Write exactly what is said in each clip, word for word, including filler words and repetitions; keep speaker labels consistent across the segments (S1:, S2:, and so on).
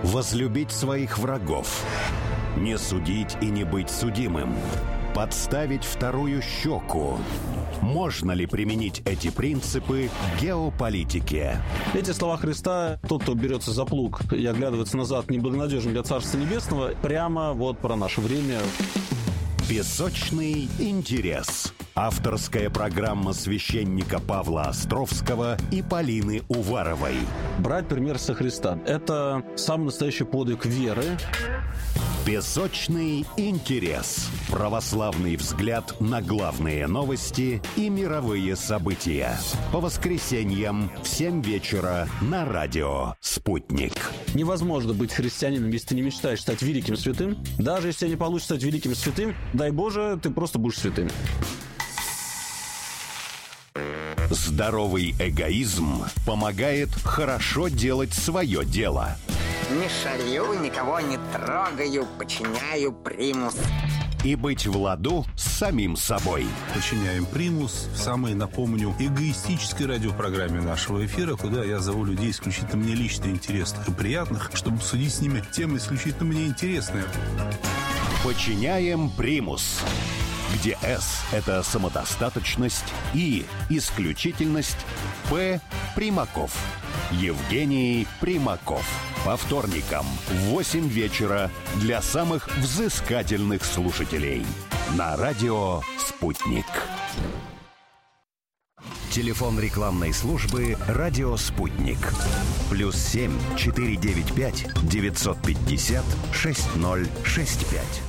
S1: Возлюбить своих врагов. Не судить и не быть судимым. Подставить вторую щеку. Можно ли применить эти принципы в геополитике?
S2: Эти слова Христа: тот, кто берется за плуг и оглядывается назад, неблагонадежен для Царства Небесного, прямо вот про наше время.
S1: Песочный интерес. Авторская программа священника Павла Островского и Полины Уваровой.
S2: Брать пример со Христа – это самый настоящий подвиг веры.
S1: Песочный интерес. Православный взгляд на главные новости и мировые события. По воскресеньям в семь вечера на радио «Спутник».
S2: Невозможно быть христианином, если ты не мечтаешь стать великим святым. Даже если не получится стать великим святым, дай Боже, ты просто будешь святым.
S1: Здоровый эгоизм помогает хорошо делать свое дело.
S3: Не шалю, никого не трогаю, подчиняю примус.
S1: И быть в ладу с самим собой.
S4: Подчиняем примус в самой, напомню, эгоистической радиопрограмме нашего эфира, куда я зову людей исключительно мне лично интересных и приятных, чтобы обсудить с ними темы исключительно мне интересные.
S1: Подчиняем примус. Где «С» — это самодостаточность, И — исключительность, П — Примаков. Евгений Примаков. По вторникам в восемь вечера для самых взыскательных слушателей. На радио «Спутник». Телефон рекламной службы «Радио Спутник». Плюс семь четыре девять пять девятьсот пятьдесят шесть ноль шесть пять.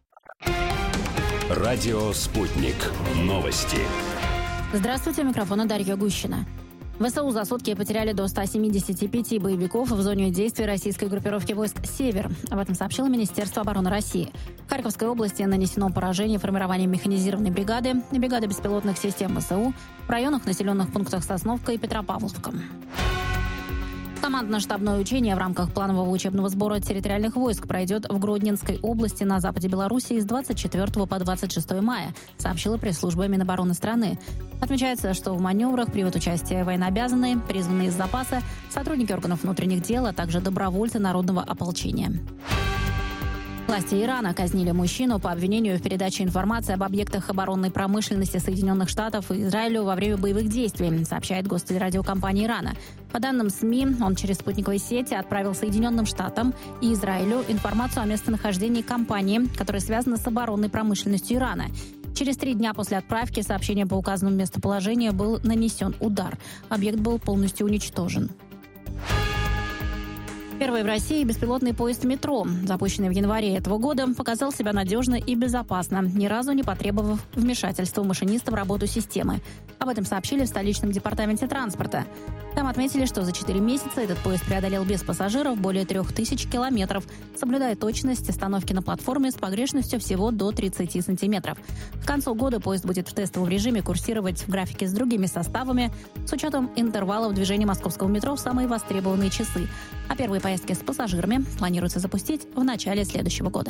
S1: Радио «Спутник». Новости.
S5: Здравствуйте, у микрофона Дарья Гущина. ВСУ за сутки потеряли до ста семидесяти пяти боевиков в зоне действия российской группировки войск «Север». Об этом сообщило Министерство обороны России. В Харьковской области нанесено поражение формированием механизированной бригады и бригады беспилотных систем ВСУ в районах населенных пунктах Сосновка и Петропавловска. Командно-штабное учение в рамках планового учебного сбора территориальных войск пройдет в Гродненской области на западе Беларуси с двадцать четвёртого по двадцать шестое мая, сообщила пресс-служба Минобороны страны. Отмечается, что в маневрах примут участие военнообязанные, призванные из запаса, сотрудники органов внутренних дел, а также добровольцы народного ополчения. Власти Ирана казнили мужчину по обвинению в передаче информации об объектах оборонной промышленности Соединенных Штатов и Израилю во время боевых действий, сообщает гостелерадиокомпания Ирана. По данным СМИ, он через спутниковые сети отправил Соединенным Штатам и Израилю информацию о местонахождении компании, которая связана с оборонной промышленностью Ирана. Через три дня после отправки сообщения по указанному местоположению был нанесен удар. Объект был полностью уничтожен. Первый в России беспилотный поезд «Метро», запущенный в январе этого года, показал себя надежно и безопасно, ни разу не потребовав вмешательства машиниста в работу системы. Об этом сообщили в столичном департаменте транспорта. Там отметили, что за четыре месяца этот поезд преодолел без пассажиров более трех тысяч километров, соблюдая точность остановки на платформе с погрешностью всего до тридцати сантиметров. К концу года поезд будет в тестовом режиме курсировать в графике с другими составами с учетом интервалов движения московского метро в самые востребованные часы. А первые поездки с пассажирами планируется запустить в начале следующего года.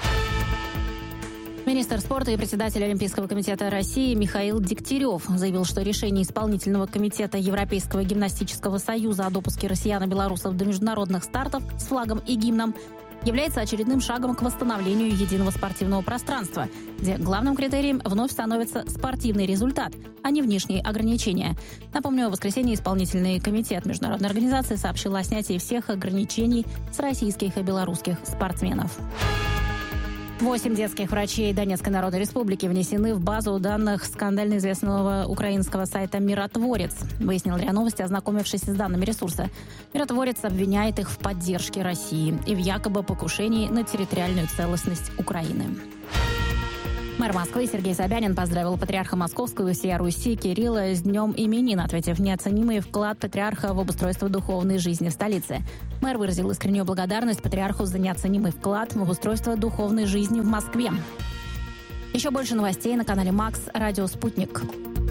S5: Министр спорта и председатель Олимпийского комитета России Михаил Дегтярев заявил, что решение исполнительного комитета Европейского гимнастического союза о допуске россиян и белорусов до международных стартов с флагом и гимном является очередным шагом к восстановлению единого спортивного пространства, где главным критерием вновь становится спортивный результат, а не внешние ограничения. Напомню, в воскресенье исполнительный комитет международной организации сообщил о снятии всех ограничений с российских и белорусских спортсменов. Восемь детских врачей Донецкой Народной Республики внесены в базу данных скандально известного украинского сайта «Миротворец», выяснил РИА Новости, ознакомившись с данными ресурса. «Миротворец» обвиняет их в поддержке России и в якобы покушении на территориальную целостность Украины. Мэр Москвы Сергей Собянин поздравил патриарха Московского и всей Руси Кирилла с днем именин, ответив неоценимый вклад патриарха в обустройство духовной жизни в столице. Мэр выразил искреннюю благодарность патриарху за неоценимый вклад в обустройство духовной жизни в Москве. Еще больше новостей на канале Макс, радио «Спутник».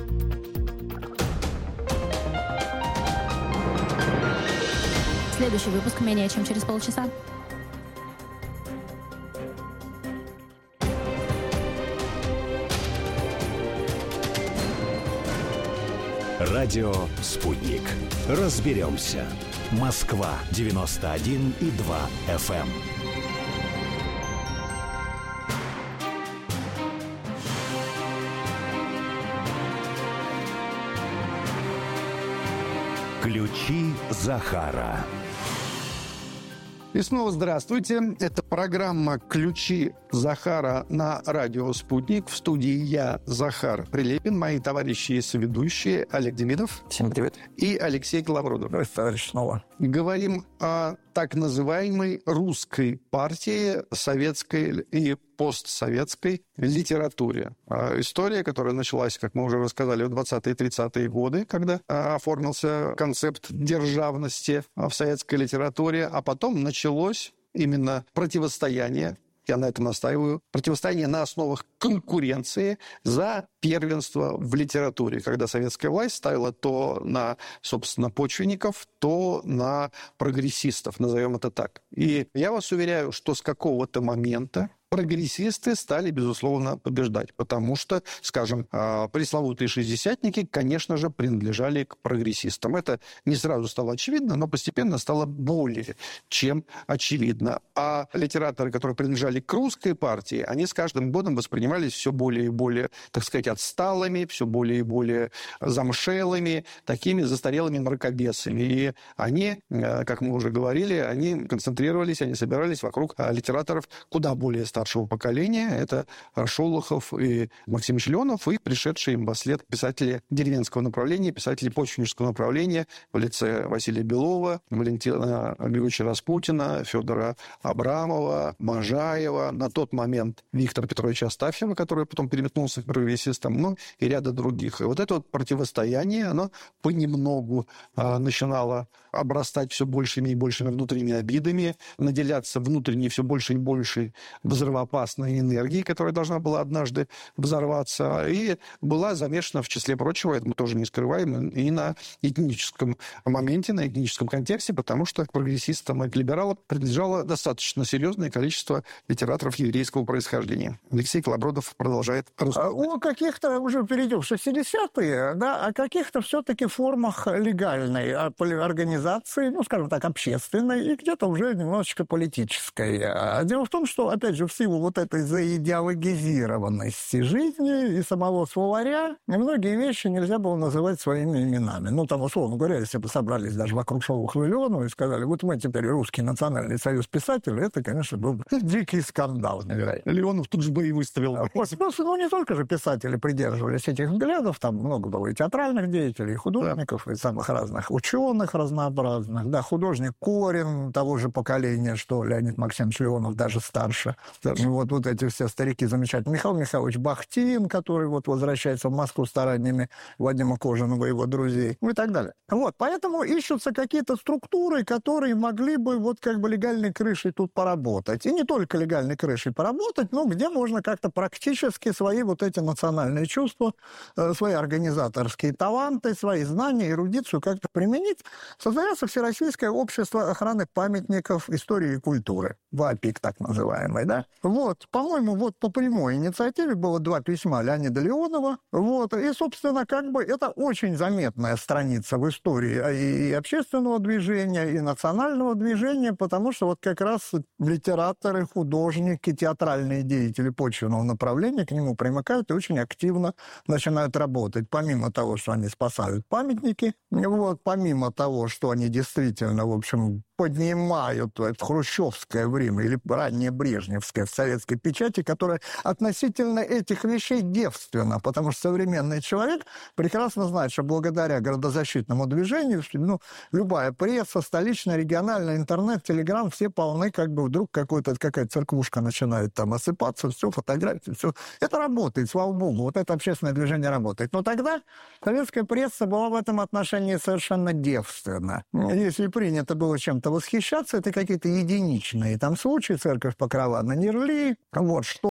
S5: Следующий выпуск менее чем через полчаса.
S1: Радио «Спутник». Разберемся. Москва девяносто один и два эф эм. Ключи Захара.
S6: И снова здравствуйте. Это программа «Ключи Захара» на радио «Спутник». В студии я, Захар Прилепин, мои товарищи и соведущие Олег Демидов.
S7: Всем привет.
S6: И Алексей Коловрудов.
S7: Здравствуйте, товарищ, снова.
S6: Говорим о так называемой русской партии, советской и постсоветской литературе. История, которая началась, как мы уже рассказали, в двадцатые-тридцатые годы, когда оформился концепт державности в советской литературе, а потом началось именно противостояние, я на этом настаиваю, противостояние на основах конкуренции за первенство в литературе, когда советская власть ставила то на, собственно, почвенников, то на прогрессистов, назовем это так. И я вас уверяю, что с какого-то момента прогрессисты стали, безусловно, побеждать, потому что, скажем, пресловутые шестидесятники, конечно же, принадлежали к прогрессистам. Это не сразу стало очевидно, но постепенно стало более чем очевидно. А литераторы, которые принадлежали к русской партии, они с каждым годом воспринимались все более и более, так сказать, отсталыми, все более и более замшелыми, такими застарелыми мракобесами. И они, как мы уже говорили, они концентрировались, они собирались вокруг литераторов куда более старых старшего поколения. Это Шолохов и Максим Членов, и пришедшие им во след писатели деревенского направления, писатели почвеннического направления в лице Василия Белова, Валентина Григорьевича Распутина, Федора Абрамова, Можаева, на тот момент Виктора Петровича Астафьева, который потом переметнулся к прогрессистам, ну и ряда других. И вот это вот противостояние, оно понемногу а, начинало обрастать все большими и большими внутренними обидами, наделяться внутренней все больше и больше взрывоопасной энергией, которая должна была однажды взорваться, и была замешана, в числе прочего, это мы тоже не скрываем, и на этническом моменте, на этническом контексте, потому что к прогрессистам и к либералам принадлежало достаточно серьезное количество литераторов еврейского происхождения. Алексей Колобродов продолжает рассказывать.
S7: О каких-то, уже перейдем в шестидесятые, да, о каких-то все-таки формах легальной организации, ну, скажем так, общественной, и где-то уже немножечко политической. Дело в том, что, опять же, в силу вот этой заидеологизированности жизни и самого словаря, многие вещи нельзя было называть своими именами. Ну, там, условно говоря, если бы собрались даже вокруг Шолохова и Леонова и сказали, вот мы теперь Русский национальный союз писателей, это, конечно, был бы дикий скандал, невероятно.
S6: Леонов тут же бы и выставил.
S7: Ну, не только же писатели придерживались этих взглядов, там много было и театральных деятелей, и художников, да, и самых разных ученых разнообразных, да, художник Корин того же поколения, что Леонид Максимович Леонов, даже старше. Вот, вот эти все старики замечательные. Михаил Михайлович Бахтин, который вот возвращается в Москву стараниями Вадима Кожаного и его друзей, ну и так далее. Вот, поэтому ищутся какие-то структуры, которые могли бы вот как бы легальной крышей тут поработать. И не только легальной крышей поработать, но где можно как-то практически свои вот эти национальные чувства, свои организаторские таланты, свои знания, эрудицию как-то применить. Создается Всероссийское общество охраны памятников истории и культуры. ВАПИК, так называемый, да? Вот, по-моему, вот по прямой инициативе было два письма Леонида Леонова. Вот, и, собственно, как бы это очень заметная страница в истории и общественного движения, и национального движения, потому что вот как раз литераторы, художники, театральные деятели почвенного направления к нему примыкают и очень активно начинают работать. Помимо того, что они спасают памятники, вот, помимо того, что они действительно, в общем, поднимают в хрущевское время или раннее брежневское в советской печати, которая относительно этих вещей девственна, потому что современный человек прекрасно знает, что благодаря городозащитному движению, ну, любая пресса, столичная, региональная, интернет, телеграм, все полны, как бы вдруг какой-то, какая-то церквушка начинает там осыпаться, все, фотографии, все. Это работает, слава богу, вот это общественное движение работает. Но тогда советская пресса была в этом отношении совершенно девственна. Если принято было чем-то чем-то восхищаться, это какие-то единичные там случаи, церковь Покрова на Нерли, вот что-то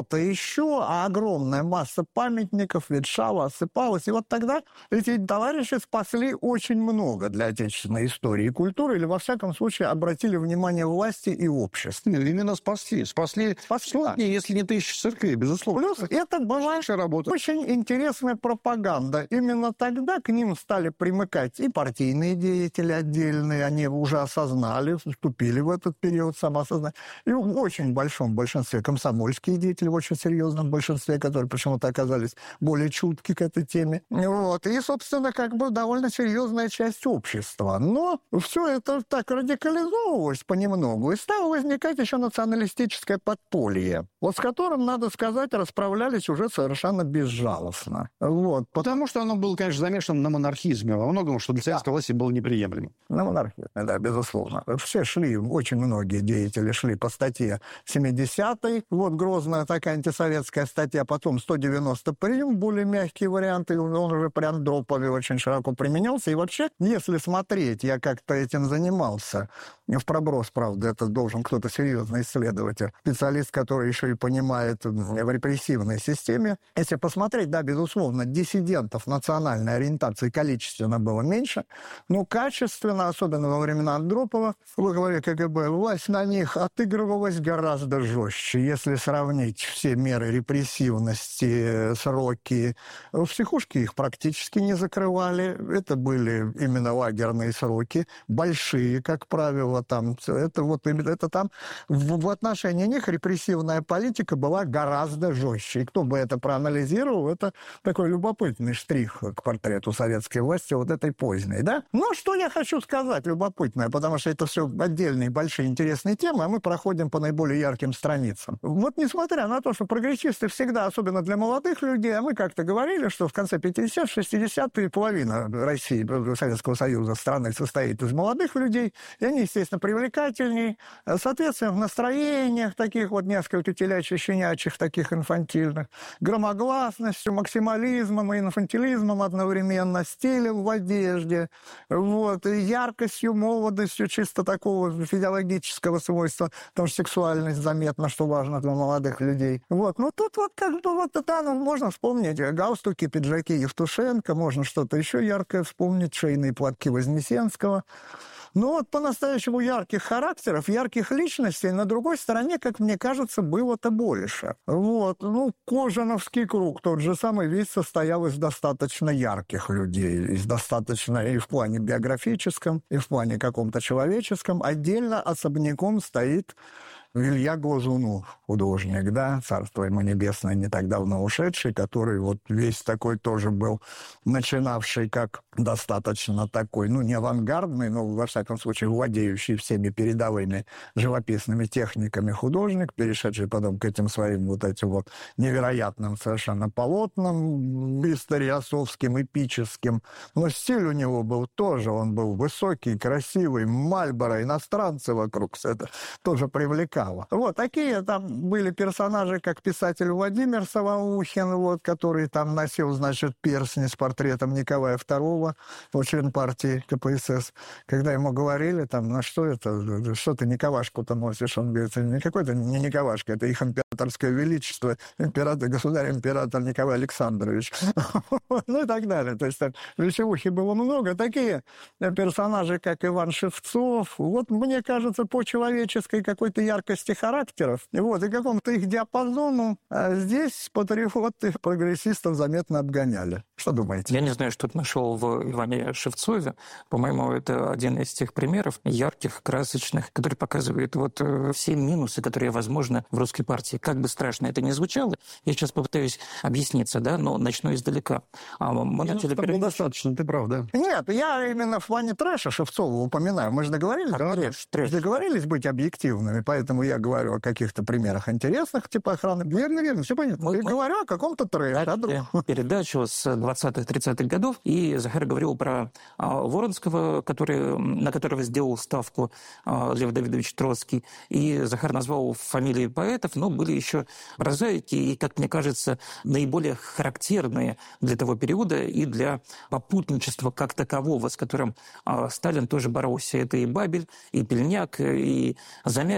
S7: что-то еще, а огромная масса памятников ветшала, осыпалась. И вот тогда эти товарищи спасли очень много для отечественной истории и культуры, или, во всяком случае, обратили внимание власти и общества.
S6: Именно спасли. Спасли, спасли сотни, если не тысячи церквей, безусловно.
S7: Плюс это была
S6: работа.
S7: Очень интересная пропаганда. Именно тогда к ним стали примыкать и партийные деятели отдельные, они уже осознали, вступили в этот период самоосознания. И в очень большом большинстве комсомольские деятели, в очень серьезном большинстве, которые почему-то оказались более чутки к этой теме. Вот. И, собственно, как бы довольно серьезная часть общества. Но все это так радикализовывалось понемногу, и стало возникать еще националистическое подполье, вот с которым, надо сказать, расправлялись уже совершенно безжалостно. Вот.
S6: Потому что оно было, конечно, замешано на монархизме, во многом, что для советской власти было неприемлемо.
S7: На монархизме, да, безусловно. Все шли, очень многие деятели шли по статье семидесятой, вот грозная такая антисоветская статья, потом сто девяносто прим, более мягкие варианты, он уже при Андропове очень широко применялся. И вообще, если смотреть, я как-то этим занимался, в проброс, правда, это должен кто-то серьезный исследователь, специалист, который еще и понимает в репрессивной системе. Если посмотреть, да, безусловно, диссидентов национальной ориентации количественно было меньше, но качественно, особенно во времена Андропова, вы говорили КГБ, власть на них отыгрывалась гораздо жестче. Если сравнить все меры репрессивности, сроки, в психушке их практически не закрывали. Это были именно лагерные сроки, большие, как правило, там. Это вот это там в, в отношении них репрессивная политика была гораздо жестче. И кто бы это проанализировал, это такой любопытный штрих к портрету советской власти вот этой поздней, да? Но что я хочу сказать любопытное, потому что это все отдельные большие интересные темы, а мы проходим по наиболее ярким страницам. Вот несмотря на то, что прогрессисты всегда, особенно для молодых людей, а мы как-то говорили, что в конце пятидесятых, шестидесятых половина России, Советского Союза, страны состоит из молодых людей, и они, естественно, привлекательней, соответственно, в настроениях таких вот несколько телячьих, щенячьих, таких инфантильных, громогласностью, максимализмом и инфантилизмом одновременно, стилем в одежде, вот, и яркостью, молодостью, чисто такого физиологического свойства, потому что сексуальность заметна, что важно для молодых людей. Вот, ну тут вот как бы вот это, ну, можно вспомнить галстуки, пиджаки Евтушенко, можно что-то еще яркое вспомнить, шейные платки Вознесенского. Но вот по-настоящему ярких характеров, ярких личностей на другой стороне, как мне кажется, было-то больше. Вот. Ну, Кожановский круг, тот же самый, весь состоял из достаточно ярких людей, из достаточно и в плане биографическом, и в плане каком-то человеческом. Отдельно особняком стоит Илья Глазунов, художник, да, царство ему небесное, не так давно ушедший, который вот весь такой тоже был, начинавший как достаточно такой, ну, не авангардный, но, во всяком случае, владеющий всеми передовыми живописными техниками художник, перешедший потом к этим своим вот этим вот невероятным совершенно полотнам, историосовским, эпическим. Но стиль у него был тоже, он был высокий, красивый, Мальборо, иностранцы вокруг, это тоже привлекало. Вот такие там были персонажи, как писатель Владимир Солоухин, вот, который там носил, значит, перстни с портретом Николая второго, вот, член партии КПСС. Когда ему говорили, там, ну что это, что ты Николашку-то носишь? Он говорит, не какой-то не Николашка, это их императорское величество, император, государь-император Николай Александрович. Ну и так далее. То есть вещевухи было много. Такие персонажи, как Иван Шевцов, вот, мне кажется, по человеческой какой-то яркости характеров, вот, и какому-то их диапазону, а здесь патриоты прогрессистов заметно обгоняли. Что думаете?
S8: Я не знаю, что ты нашел в Иване Шевцове. По-моему, это один из тех примеров ярких, красочных, который показывает вот все минусы, которые возможны в русской партии. Как бы страшно это ни звучало, я сейчас попытаюсь объясниться, да, но начну издалека. А, мы
S6: ну,
S8: начали
S6: перед... достаточно, ты прав, да?
S7: Нет, я именно в плане трэша Шевцова упоминаю. Мы же договорились,
S8: да, трэш, трэш.
S7: договорились быть объективными, поэтому я говорю о каких-то примерах интересных, типа охраны. Верно, верно, все понятно.
S8: Мы,
S7: я мы... говорю о каком-то трэше.
S8: Передачу с двадцатых-тридцатых годов, и Захар говорил про а, Воронского, который, на которого сделал ставку а, Лев Давидович Троцкий, и Захар назвал фамилии поэтов, но были еще прозаики, и, как мне кажется, наиболее характерные для того периода и для попутничества как такового, с которым а, Сталин тоже боролся. Это и Бабель, и Пельняк, и Замятин, и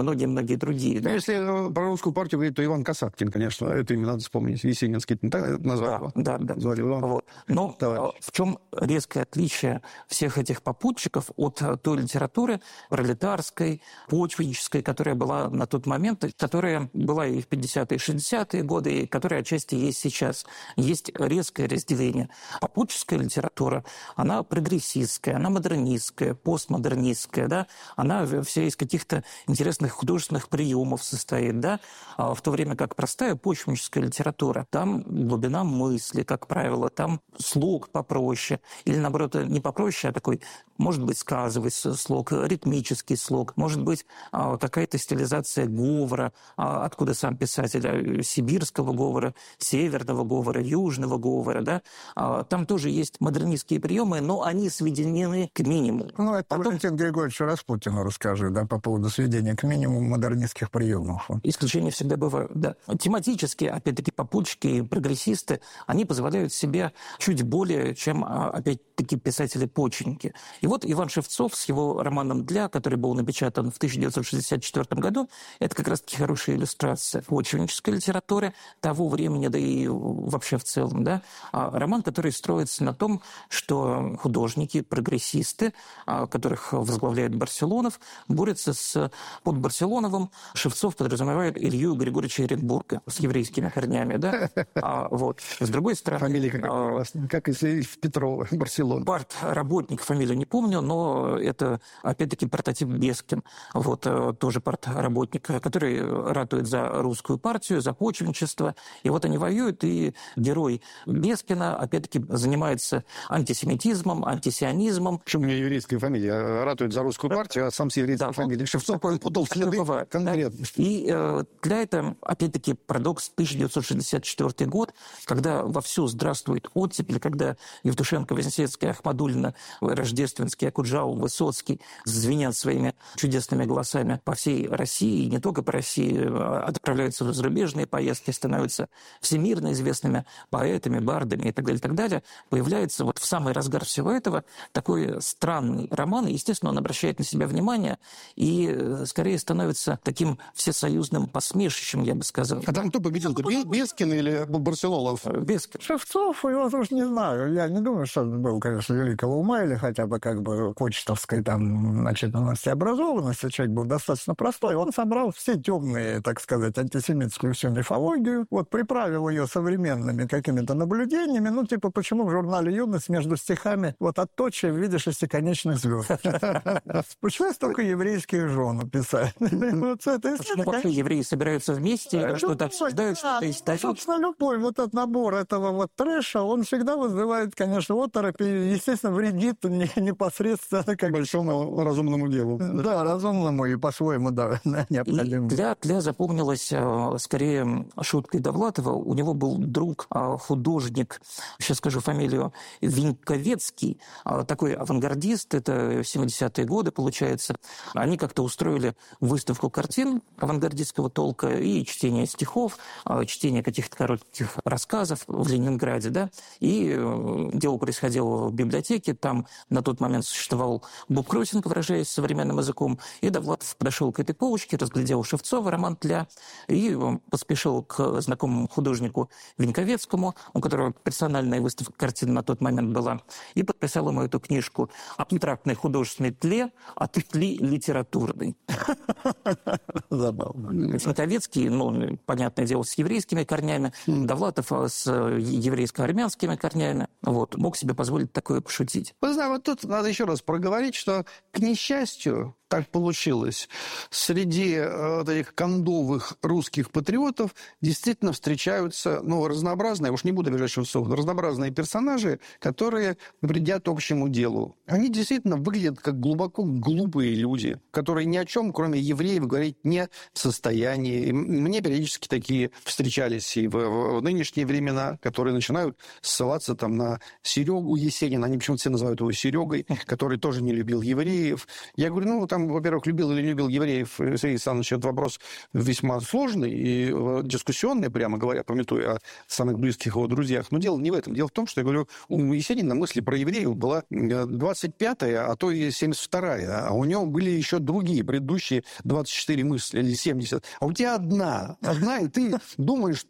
S8: многие-многие другие. Да?
S6: Ну, если про русскую партию говорить, то Иван Касаткин, конечно, это имя надо вспомнить. Есенинский назвал.
S8: Да, да, да. Вот. Но товарищ. В чем резкое отличие всех этих попутчиков от той литературы пролетарской, почвеннической, которая была на тот момент, которая была и в пятидесятые, и шестидесятые годы, и которая отчасти есть сейчас. Есть резкое разделение. Попутческая литература, она прогрессистская, она модернистская, постмодернистская, да? Она вся из каких-то интересных художественных приемов состоит, да? А в то время как простая почвенническая литература, там глубина мысли, как правило, там слог попроще, или, наоборот, не попроще, а такой, может быть, сказывается слог, ритмический слог, может быть, какая-то стилизация говора, откуда сам писатель, сибирского говора, северного говора, южного говора, да? Там тоже есть модернистские приемы, но они сведены к минимуму.
S7: Ну, это Потом... Валентин Григорьевич Распутину расскажи, да, по поводу сведения к минимуму модернистских приемов.
S8: Исключения всегда бывают, да. Тематически, опять-таки, попутчики и прогрессисты, они позволяют себе чуть более, чем, опять-таки, писатели-почвенники. И вот Иван Шевцов с его романом «Для», который был напечатан в тысяча девятьсот шестьдесят четвёртом году, это как раз-таки хорошая иллюстрация почвеннической литературы того времени, да и вообще в целом, да. Роман, который строится на том, что художники, прогрессисты, которых возглавляет Барселонов, борются с под Барселоновым. Шевцов подразумевает Илью Григорьевича Эренбурга с еврейскими корнями, да. А, вот. С другой стороны...
S6: Фамилия как, а, как если в Петрова, Барселона.
S8: Парт-работник, фамилию не помню, но это, опять-таки, прототип Бескин. Вот, тоже парт-работник, который ратует за русскую партию, за почвенничество. И вот они воюют, и герой Бескина, опять-таки, занимается антисемитизмом, антисионизмом.
S6: Почему у меня еврейская фамилия? Ратует за русскую партию, а сам с еврейской да, фамилией. Шевцов путал следы конкретно.
S8: Да? И э, для этого, опять-таки, парадокс тысяча девятьсот шестьдесят четвёртый год, когда вовсю здравствует оттепель, когда Евтушенко, Вознесенский, Ахмадуллина, Рождественский, Акуджава, Высоцкий звенят своими чудесными голосами по всей России, и не только по России, отправляются в зарубежные поездки, становятся всемирно известными поэтами, бардами и так далее, и так далее, появляется вот в самый разгар всего этого такой странный роман, и, естественно, он обращает на себя внимание и скорее становится таким всесоюзным посмешищем, я бы сказал.
S6: А там кто победил? Бескин или Барселонов?
S8: Бескин.
S7: Шевцов, его тоже не знаю. Я не думаю, что он был, конечно, великого ума или хотя бы как бы почтовской там начитанности, образованности. Человек был достаточно простой. Он собрал все темные, так сказать, антисемитскую всю мифологию, вот приправил ее современными какими-то наблюдениями, ну, типа, почему в журнале «Юность» между стихами вот отточие в виде шестиконечных звезд. Почему столько еврейских жен писать?
S8: Вообще евреи собираются вместе, что-то обсуждают, что-то историческое.
S7: Собственно, любой вот этот набор этого вот трэша, он всегда вызывает, конечно, оторопь и, естественно, вредит непосредственно как
S6: большому разумному делу.
S7: Да, разумному и по-своему, да, необходимо.
S8: Для, для запомнилось скорее шуткой Довлатова. У него был друг, художник, сейчас скажу фамилию, Виньковецкий, такой авангардист, это семидесятые годы, получается. Они как-то устроили выставку картин авангардистского толка и чтение стихов, чтение каких-то коротких рассказов в Ленинграде, да, и дело происходило в библиотеке, там на тот момент существовал буккроссинг, выражаясь современным языком, и Довлатов подошел к этой полочке, разглядел Шевцова, роман «Для», и поспешил к знакомому художнику Виньковецкому, у которого персональная выставка картин на тот момент была, и подписал ему эту книжку «Абстрактный художественный тле от тли литературный».
S7: Забавно.
S8: Виньковецкий, ну, понятное дело, с еврейскими корнями, Довлатов с еврейско-армянскими корнями, вот, мог себе позволить такое пошутить.
S6: Вы знаете, вот тут надо еще раз проговорить, что, к несчастью, так получилось, среди э, этих кондовых русских патриотов действительно встречаются, ну, разнообразные, уж не буду бежать Шевцов, разнообразные персонажи, которые вредят общему делу. Они действительно выглядят как глубоко глупые люди, которые ни о чем, кроме евреев, говорить не в состоянии. И мне периодически такие встречались и в, в нынешние времена, которые начинают ссылаться там на Серегу Есенина, Есенин, они почему-то все называют его Серегой, который тоже не любил евреев. Я говорю, ну, там, во-первых, любил или не любил евреев Сергей Александрович, это вопрос весьма сложный и дискуссионный, прямо говоря, пометуя о самых близких его друзьях. Но дело не в этом. Дело в том, что, я говорю, у Есенина мысли про евреев была двадцать пятая, а то и семьдесят вторая. А у него были еще другие, предыдущие двадцать четыре мысли или семьдесят. А у тебя одна. Одна, и ты думаешь,